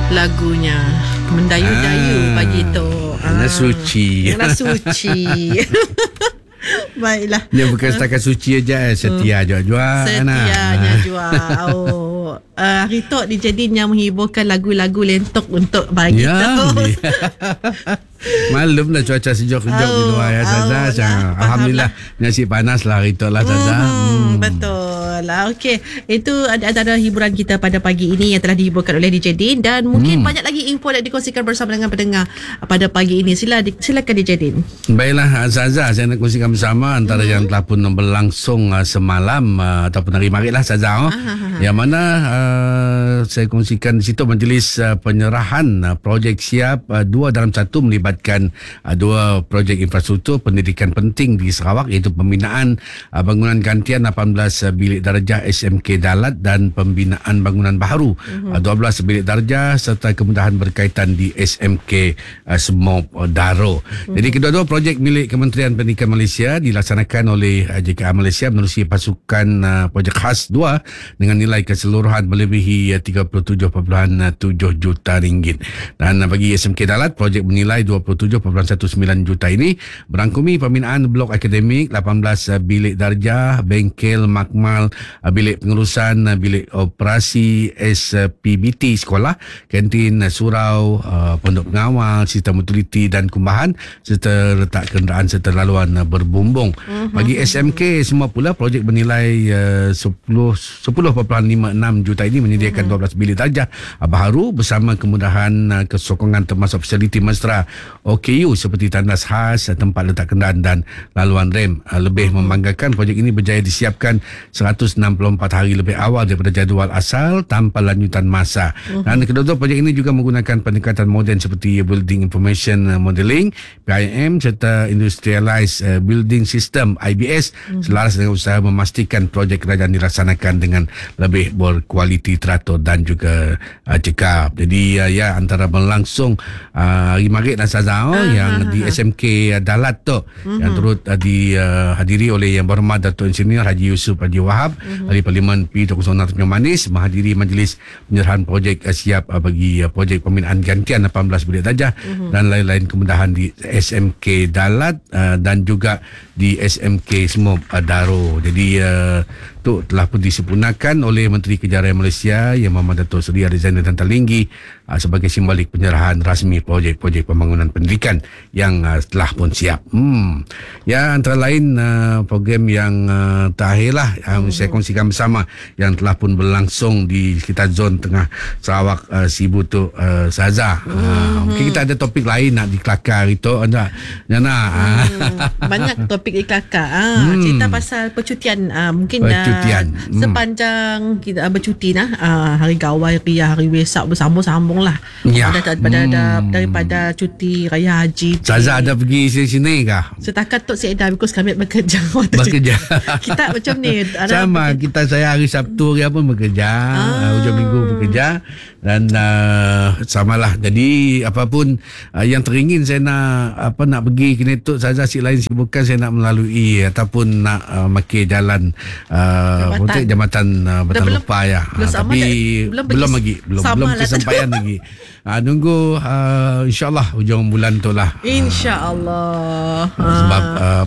lagunya mendayu-dayu pagi tu. Nak suci. Nak suci. Baiklah. Dia bukan setakat suci aja, setia jual-jual. Setianya jual. Hari tu dijadiin yang menghiburkan lagu-lagu lentok untuk pagi tu. Malumlah cuaca sejuk-sejuk di luar ya Saza. Alhamdulillah nasi panas lah hari tu lah Saza. Betul lah. Okey, itu antara hiburan kita pada pagi ini yang telah dihiburkan oleh DJ Din, dan mungkin banyak lagi info yang dikongsikan bersama dengan pendengar pada pagi ini. Silakan DJ Din. Baiklah Saza, saya nak kongsikan bersama antara yang telah pun berlangsung semalam ataupun hari marit lah Saza. Yang mana saya kongsikan di situ majlis penyerahan projek siap 2 dalam 1 melibatkan 2 projek infrastruktur pendidikan penting di Sarawak, iaitu pembinaan bangunan gantian 18 bilik darjah SMK Dalat dan pembinaan bangunan baharu 12 bilik darjah serta kemudahan berkaitan di SMK Semop Daro. Jadi kedua-dua projek milik Kementerian Pendidikan Malaysia dilaksanakan oleh JKA Malaysia menerusi pasukan projek khas 2 dengan nilai keseluruhan melebihi 37.7 juta ringgit. Dan bagi SMK Dalat, projek bernilai 27.19 juta ini berangkumi pembinaan blok akademik, 18 bilik darjah, bengkel, makmal, bilik pengurusan, bilik operasi SPBT sekolah, kantin, surau, pondok pengawal, sistem utiliti dan kumbahan serta letak kenderaan serta laluan berbumbung. Bagi SMK semua pula, projek bernilai 10.56 juta ini menyediakan 12 bilik darjah baharu bersama kemudahan kesokongan termasuk fasiliti mesra OKU seperti tandas khas, tempat letak kenderaan dan laluan rem. Lebih membanggakan, projek ini berjaya disiapkan 164 hari lebih awal daripada jadual asal tanpa lanjutan masa. Dan kedua-dua projek ini juga menggunakan pendekatan moden seperti Building Information Modeling (BIM) serta Industrialized Building System (IBS) selaras dengan usaha memastikan projek kerajaan dilaksanakan dengan lebih berkualiti, teratur dan juga cekap. Jadi ya, antara berlangsung hari marit dan Saza yang di SMK Dalat tu yang turut dihadiri oleh Yang Berhormat Datuk Engineer Haji Yusof Haji Wahab, Ahli Parlimen P26 Tanjung Manis, menghadiri majlis penyerahan projek siap bagi projek pembinaan gantian 18 bilik darjah dan lain-lain kemudahan di SMK Dalat dan juga di SMK Semop Daro. Jadi itu telah pun disempurnakan oleh Menteri Kejayaan Malaysia Yang Berhormat Datuk Seri Arizainal Tan Talinggi sebagai simbolik penyerahan rasmi projek-projek pembangunan pendidikan yang telah pun siap. Ya, antara lain program yang terakhir lah saya kongsikan bersama yang telah pun berlangsung di sekitar zon tengah Sarawak Sibu tu Saza. Mungkin kita ada topik lain nak dikelakar itu anda. Jana. Banyak topik dikelakar. Cerita pasal percutian mungkin sepanjang kita bercuti hari Gawai Raya, hari Wesak bersambung-sambung lah. Daripada cuti Raya Haji. Saza ada pergi sini kah? Setakat tu saya dah, because kami bekerja. Kita macam ni. Sama saya hari Sabtu hari pun bekerja, hujung minggu bekerja dan samalah. Jadi apapun yang teringin saya nak pergi kini tu Saza, si lain sibukan saya nak melalui ataupun nak makin jalan untuk jambatan Batan Lupa ya. Tapi belum kesampaian lagi. Nunggu insya-Allah hujung bulan tu lah. Insya-Allah. Sebab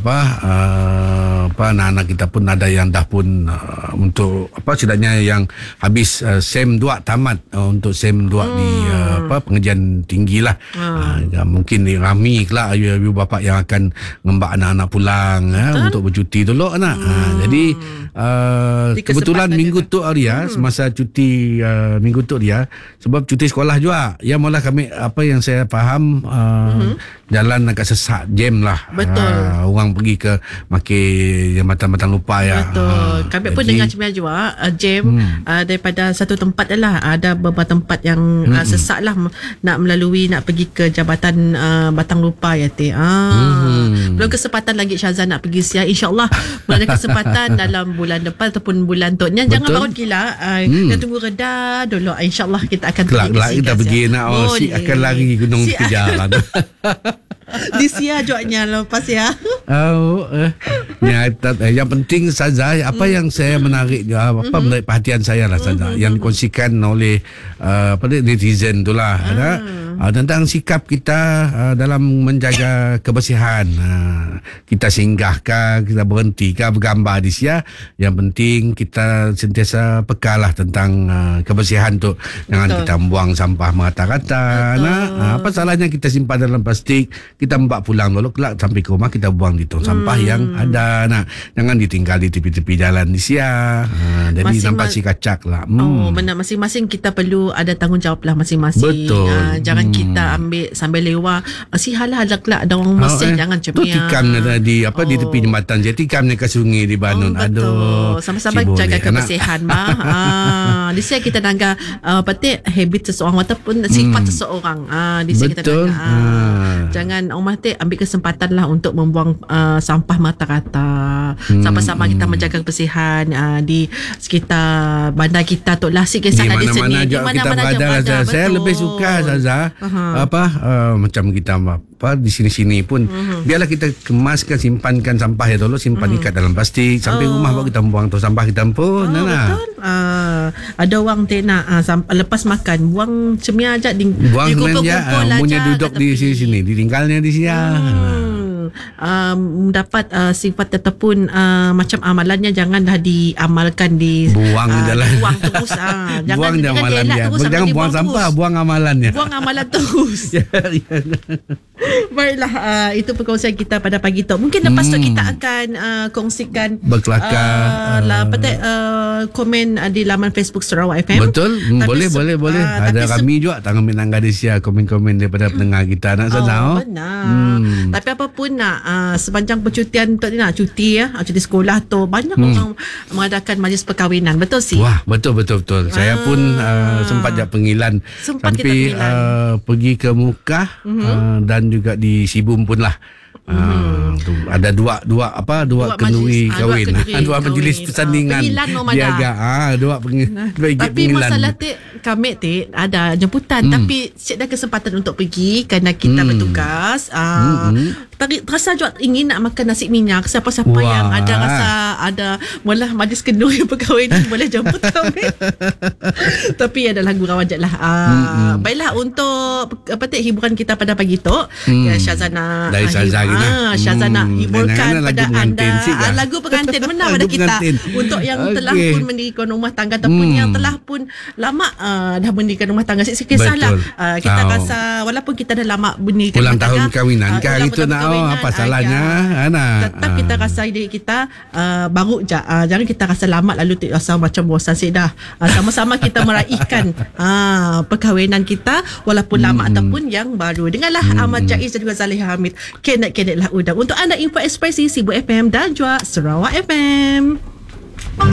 anak-anak kita pun ada yang dah pun untuk setidaknya yang habis SEM 2 tamat untuk SEM 2 di pengajian tinggi lah. Mungkin ramai lah ibu bapa yang akan ngembak anak-anak pulang untuk bercuti dulu anak. Jadi kebetulan minggu tu semasa cuti minggu tu sebab cuti sekolah juga ya, malah kami yang saya faham jalan agak sesak, jam lah. Betul. Orang pergi ke makin jambatan Lupa ya. Betul. Kami pun dengar macam juga jam daripada satu tempat lah, ada beberapa tempat yang sesak lah nak pergi ke jambatan Batang Lupa ya teh. Belum kesempatan lagi Syazan nak pergi siang. InsyaAllah boleh ada kesempatan dalam bulan depan ataupun bulan tu. Jangan bangun gila. Kita tunggu reda dulu. InsyaAllah kita akan pergi. Kita pergi nak akan lari gunung kejar. Disia juaknya lepas ya. Yang penting saja apa yang saya menarik menarik perhatian saya lah saja yang dikongsikan oleh netizen itulah tentang sikap kita dalam menjaga kebersihan. Kita singgahkah, kita berhentikah bergambar di sia, yang penting kita sentiasa pekalah tentang kebersihan tu. Jangan kita buang sampah merata-rata. Apa salahnya kita simpan dalam plastik, kita bawa pulang dulu kelak sampai ke rumah kita buang di tong sampah yang ada. Jangan ditinggal di tepi-tepi jalan di sia. Jadi nampak si kacak lah. Benar, masing-masing kita perlu ada tanggungjawab lah masing-masing. Betul. Jangan kita ambil sambil lewat sihalah kelak ada orang mesin, jangan tu tikam di tepi jembatan je, tikamnya ke sungai di Banun. Betul. Sama-sama jaga kebersihan di sini kita naga petik habit seseorang ataupun sifat seseorang. Di sini kita naga jangan orang mati ambil kesempatan lah untuk membuang sampah merata-rata. Sama-sama kita menjaga kebersihan di sekitar bandar kita tu lah sikit sana di sini. Di mana-mana kita berada. Saya lebih suka Zaza macam kita di sini-sini pun biarlah kita kemaskan, simpankan sampah ya dulu, simpan ikat dalam plastik sampai rumah baru kita buang tu sampah kita pun. Betul. Ada orang nak lepas makan buang cemia aja buang kumpul-kumpul aja. Punya duduk di sini, ditinggalnya di sini. Mendapat sifat ataupun macam amalannya jangan dah diamalkan di buang jalan. Buang terus. Jangan buang amalan dia. Jangan buang sampah, buang amalannya. Buang amalan terus. Baiklah, itu perkongsian kita pada pagi tu. Mungkin lepas tu kita akan kongsikan berkelakar komen di laman Facebook Sarawak FM. Betul. Boleh. Ada kami juga tangan menangga di sia komen-komen daripada pendengar kita nak saja. Benar. Tapi apapun sepanjang percutian nak cuti cuti sekolah tu banyak orang mengadakan majlis perkahwinan. Betul sih. Wah, betul. Saya pun sempat penghilan sampai pergi ke Mukah dan juga di Sibum pun lah. Ada dua kenduri kahwin, dua majlis persandingan diaga tapi masalah kami ada jemputan tapi ada kesempatan untuk pergi kerana kita bertugas. Terasa juga ingin nak makan nasi minyak. Siapa-siapa yang ada rasa ada mula majlis kenduri perkahwinan boleh jemput kami. Tapi adalah gurau aja lah. Baiklah, untuk hiburan kita pada pagi tu Syazana dari Syazana hiburkan pada anda lagu pengantin benar pada kita untuk yang telah pun mendirikan rumah tangga ataupun yang telah pun lama dah mendirikan rumah tangga. Kisahlah kita rasa walaupun kita dah lama mendirikan ulang tahun kahwinan hari tu nak apa salahnya tetap kita rasa diri kita baru je. Jangan kita rasa lama lalu rasa macam bosan dah. Sama-sama kita meraihkan perkahwinan kita walaupun lama ataupun yang baru. Dengarlah Ahmad Jaiz dan juga Zaliha Hamid. Kenet lah udang untuk anda info ekspresi Sibu FM dan juga Sarawak FM.